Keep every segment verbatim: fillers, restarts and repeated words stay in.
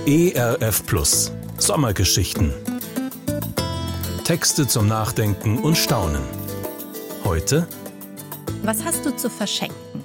E R F Plus Sommergeschichten. Texte zum Nachdenken und Staunen. Heute: Was hast du zu verschenken?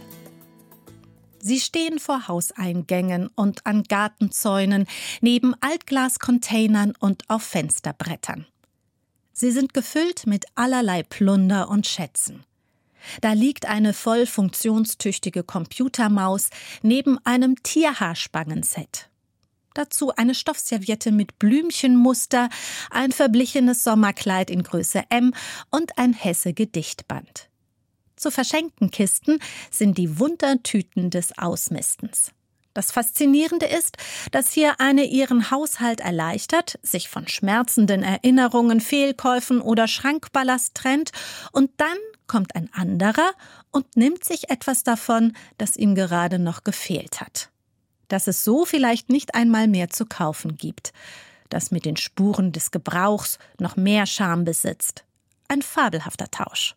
Sie stehen vor Hauseingängen und an Gartenzäunen, neben Altglascontainern und auf Fensterbrettern. Sie sind gefüllt mit allerlei Plunder und Schätzen. Da liegt eine voll funktionstüchtige Computermaus neben einem Tierhaarspangenset. Dazu eine Stoffserviette mit Blümchenmuster, ein verblichenes Sommerkleid in Größe M und ein Hesse-Gedichtband. Zu verschenken Kisten sind die Wundertüten des Ausmistens. Das Faszinierende ist, dass hier eine ihren Haushalt erleichtert, sich von schmerzenden Erinnerungen, Fehlkäufen oder Schrankballast trennt, und dann kommt ein anderer und nimmt sich etwas davon, das ihm gerade noch gefehlt hat. Dass es so vielleicht nicht einmal mehr zu kaufen gibt, das mit den Spuren des Gebrauchs noch mehr Charme besitzt. Ein fabelhafter Tausch.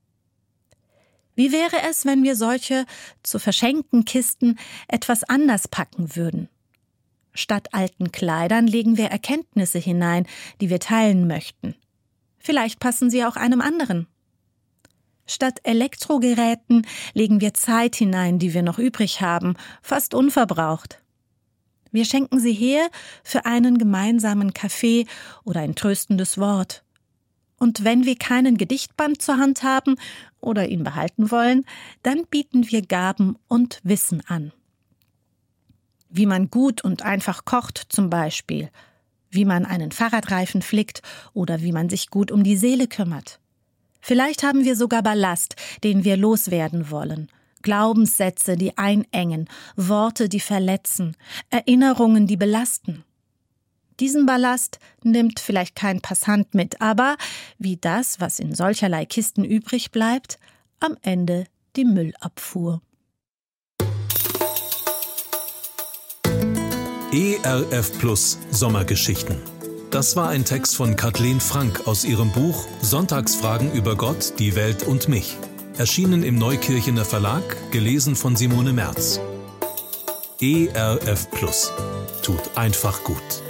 Wie wäre es, wenn wir solche zu verschenken Kisten etwas anders packen würden? Statt alten Kleidern legen wir Erkenntnisse hinein, die wir teilen möchten. Vielleicht passen sie auch einem anderen. Statt Elektrogeräten legen wir Zeit hinein, die wir noch übrig haben, fast unverbraucht. Wir schenken sie her für einen gemeinsamen Kaffee oder ein tröstendes Wort. Und wenn wir keinen Gedichtband zur Hand haben oder ihn behalten wollen, dann bieten wir Gaben und Wissen an. Wie man gut und einfach kocht zum Beispiel, wie man einen Fahrradreifen flickt oder wie man sich gut um die Seele kümmert. Vielleicht haben wir sogar Ballast, den wir loswerden wollen. Glaubenssätze, die einengen, Worte, die verletzen, Erinnerungen, die belasten. Diesen Ballast nimmt vielleicht kein Passant mit, aber wie das, was in solcherlei Kisten übrig bleibt, am Ende die Müllabfuhr. E R F Plus Sommergeschichten. Das war ein Text von Kathleen Frank aus ihrem Buch Sonntagsfragen über Gott, die Welt und mich. Erschienen im Neukirchener Verlag, gelesen von Simone Merz. E R F Plus. Tut einfach gut.